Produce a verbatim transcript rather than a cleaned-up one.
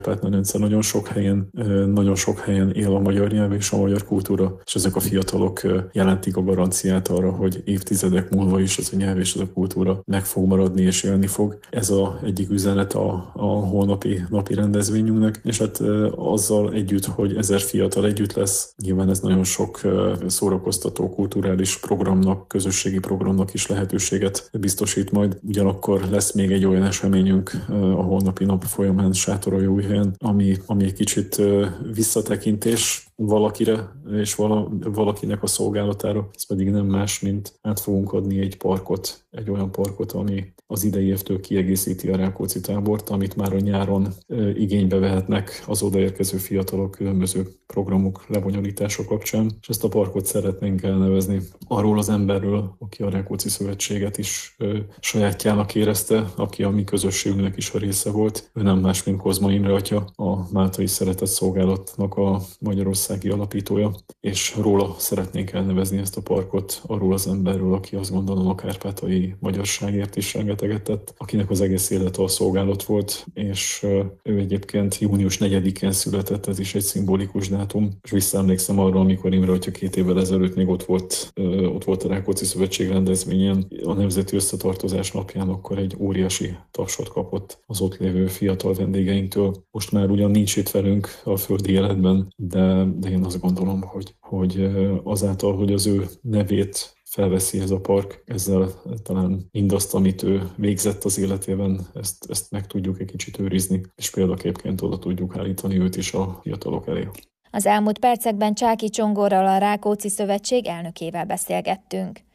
Kárpát-medence nagyon sok helyen, nagyon sok helyen él a magyar nyelv és a magyar kultúra, és ezek a fiatalok jelentik a garanciát arra, hogy évtizedek múlva is ez a nyelv és ez a kultúra meg fog maradni és élni fog. Ez az egyik üzenet a, a holnapi napi rendezvényünknek, és hát azzal együtt, hogy ezer fiatal együtt lesz, nyilván ez nagyon sok szórakoztató kulturális programnak, közösségi programnak is lehetőséget biztosít majd. Ugyanakkor lesz még egy olyan eseményünk a holnapi nap folyamán Sátoraljaújhelyen, ami, ami egy kicsit visszatekintés valakire és vala, valakinek a szolgálatára, ez pedig nem más, mint át fogunk adni egy parkot, egy olyan parkot, ami az idei évtől kiegészíti a Rákóczi tábort, amit már a nyáron igénybe vehetnek az odaérkező fiatalok különböző programok lebonyolítása kapcsán, és ezt a parkot szeretnénk elnevezni arról az emberről, aki a Rákóczi Szövetséget is ö, sajátjának érezte, aki a mi közösségünknek is a része volt. Ő nem más, mint Kozma Imre atya, a Máltai Szeretett Szolgálatnak a magyarországi alapítója, és róla szeretnénk elnevezni ezt a parkot, arról az emberről, aki azt gondolom a kárpátai magyarságért is rengeteget tett, akinek az egész élete a szolgálat volt, és ő egyébként június negyedikén született, ez is egy szimbolikus dátum, és visszaemlékszem arra, amikor Imre atya két évvel ezelőtt még ott volt, ott volt a Rákóczi Szövetség rendezvényen, a Nemzeti Összetartozás napján, akkor egy óriási tapsot kapott az ott lévő fiatal vendégeinktől. Most már ugyan nincs itt velünk a földi életben, de, de én azt gondolom, hogy, hogy azáltal, hogy az ő nevét felveszi ez a park, ezzel talán mindazt, amit ő végzett az életében, ezt, ezt meg tudjuk egy kicsit őrizni, és példaképként oda tudjuk állítani őt is a fiatalok elé. Az elmúlt percekben Csáky Csongorral, a Rákóczi Szövetség elnökével beszélgettünk.